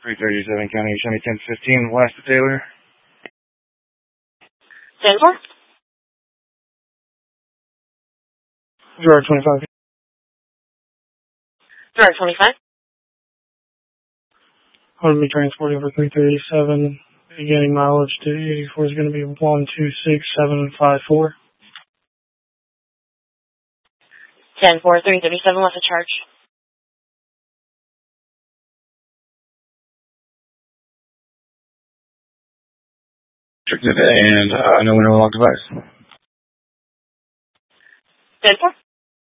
337 County, Chevy 1015, west of Taylor. 10-4. Gerard 25. Gerard 25. I'm going to be transporting for 337. Beginning mileage to 84 is going to be 126,754. 10-4, 337, what's the charge? And no window lock device. 10-4.